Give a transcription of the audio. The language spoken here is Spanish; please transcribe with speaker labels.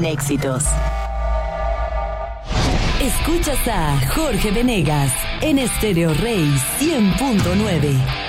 Speaker 1: en éxitos. Escuchas a Jorge Venegas en Stereo Rey 100.9.